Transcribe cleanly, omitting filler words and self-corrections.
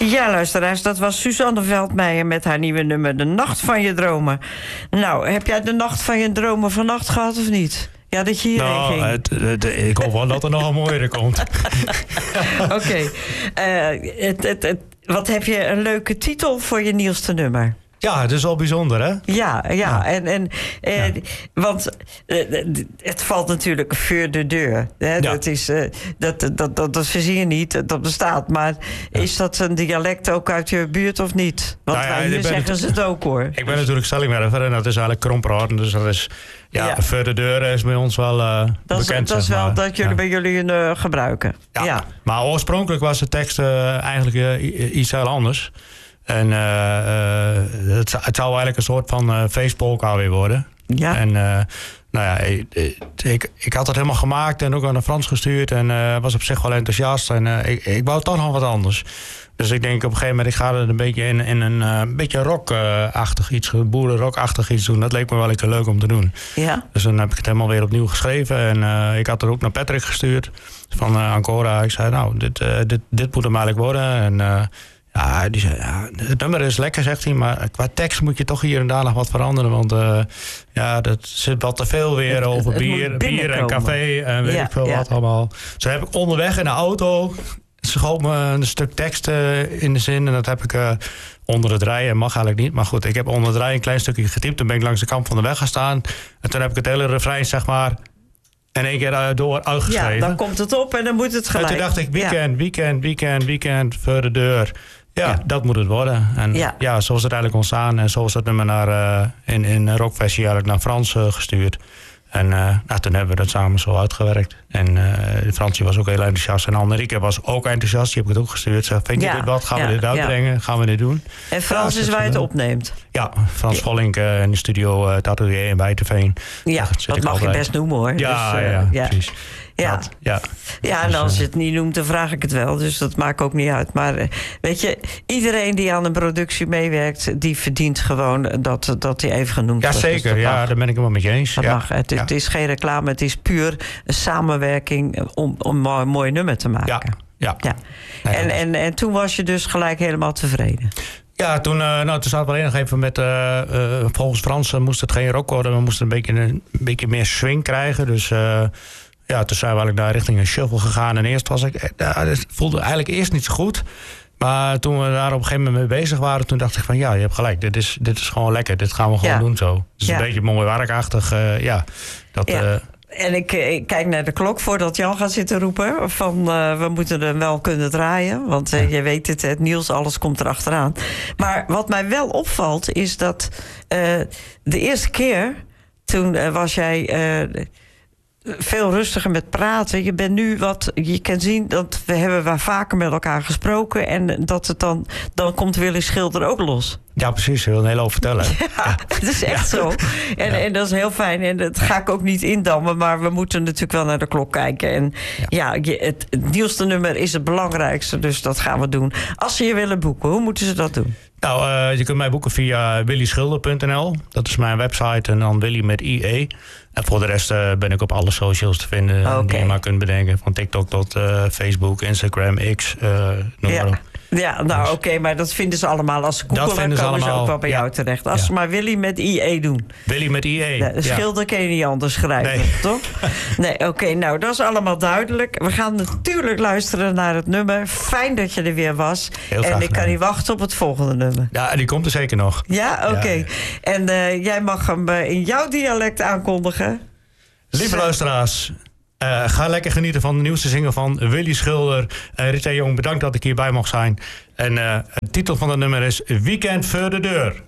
Ja, luisteraars, dat was Suzanne Veldmeijer met haar nieuwe nummer De Nacht van je Dromen. Nou, heb jij de Nacht van je Dromen vannacht gehad of niet? Ja, dat je hierheen ging. Ik hoop wel dat er nog een mooiere komt. Oké. Wat heb je een leuke titel voor je nieuwste nummer? Ja, het is wel bijzonder, hè? Ja. Want het valt natuurlijk voor de deur. Hè? Ja. Dat is, dat verzin je niet, dat bestaat. Maar is dat een dialect ook uit je buurt of niet? Want hier zeggen ze het ook, hoor. Ik ben natuurlijk stellingwerver en dat is eigenlijk krompraat. Dus dat is, voor de deur is bij ons wel bekend. Dat is wel dat jullie bij jullie gebruiken. Ja. Maar oorspronkelijk was de tekst eigenlijk iets heel anders. En het zou eigenlijk een soort van feestpolka weer worden. Ja. En ik had het helemaal gemaakt en ook aan de Frans gestuurd. En was op zich wel enthousiast. En ik wou toch nog wat anders. Dus ik denk op een gegeven moment, ik ga er een beetje in een beetje rockachtig iets, boerenrockachtig iets doen. Dat leek me wel lekker leuk om te doen. Ja. Dus dan heb ik het helemaal weer opnieuw geschreven. En ik had er ook naar Patrick gestuurd van Ancora. Ik zei, nou, dit moet hem eigenlijk worden. En die zei, het nummer is lekker, zegt hij, maar qua tekst moet je toch hier en daar nog wat veranderen. Want dat zit wat te veel weer over bier en café en weet ik veel wat allemaal. Zo heb ik onderweg in de auto, schoot me een stuk tekst in de zin. En dat heb ik onder het rijden, mag eigenlijk niet. Maar goed, ik heb onder het rijden een klein stukje getypt. Toen ben ik langs de kant van de weg gaan staan. En toen heb ik het hele refrein, zeg maar, in één keer door uitgeschreven. Ja, dan komt het op en dan moet het gelijk. En toen dacht ik, weekend, voor de deur. Ja, dat moet het worden. En zo is het eigenlijk ontstaan. En zo is het nummer naar, in rockversie eigenlijk naar Frans gestuurd. En toen hebben we dat samen zo uitgewerkt. En Fransje was ook heel enthousiast. En Annerieke was ook enthousiast. Die heb ik het ook gestuurd. Ze zei, vind je dit wat? Gaan we dit uitbrengen? Gaan we dit doen? En Frans is waar je het opneemt? Ja, Frans Vollink in de studio Atelier in Bijterveen. Ja, dat mag je best noemen, hoor. Ja, precies. Ja, en als je het niet noemt, dan vraag ik het wel. Dus dat maakt ook niet uit. Maar weet je, iedereen die aan een productie meewerkt, die verdient gewoon dat hij even genoemd wordt. Jazeker, dus daar ben ik het wel met je eens. Dat mag. Het is geen reclame, het is puur een samenwerking om een mooi nummer te maken. Ja. En toen was je dus gelijk helemaal tevreden. Ja, toen zaten we alleen nog even met volgens Frans moest het geen rock worden. We moesten een beetje meer swing krijgen. Dus toen zijn we eigenlijk daar richting een shuffle gegaan. En eerst het voelde eigenlijk eerst niet zo goed. Maar toen we daar op een gegeven moment mee bezig waren, toen dacht ik van je hebt gelijk. Dit is gewoon lekker. Dit gaan we gewoon doen zo. Dus een beetje mooi werkachtig. En ik kijk naar de klok voordat Jan gaat zitten roepen van we moeten hem wel kunnen draaien. Want je weet het Niels, alles komt erachteraan. Maar wat mij wel opvalt is dat de eerste keer, toen was jij veel rustiger met praten. Je bent nu je kan zien dat we hebben wel vaker met elkaar gesproken. En dat het dan komt Willy Schilder ook los. Ja, precies. Je wil een hele hoop vertellen. Ja, het is echt zo. En dat is heel fijn. En dat ga ik ook niet indammen. Maar we moeten natuurlijk wel naar de klok kijken. En het nieuwste nummer is het belangrijkste. Dus dat gaan we doen. Als ze je willen boeken, hoe moeten ze dat doen? Nou, je kunt mij boeken via willyschilder.nl. Dat is mijn website. En dan Willy met IE. En voor de rest ben ik op alle socials te vinden. Die je maar kunt bedenken. Van TikTok tot Facebook, Instagram, X, noem maar op. Ja, nou oké, maar dat vinden ze allemaal. Als ze googelen, komen ze ook wel bij jou terecht. Als ze maar Willy met IE doen. Willy met IE. De Schilder kun je niet anders schrijven, toch? Nee, oké, nou, dat is allemaal duidelijk. We gaan natuurlijk luisteren naar het nummer. Fijn dat je er weer was. En ik kan niet wachten op het volgende nummer. Ja, die komt er zeker nog. Ja, oké. En jij mag hem in jouw dialect aankondigen. Lieve luisteraars, ga lekker genieten van de nieuwste single van Willy Schilder. Rita Jong, bedankt dat ik hierbij mag zijn. En de titel van het nummer is Weekend voor de deur.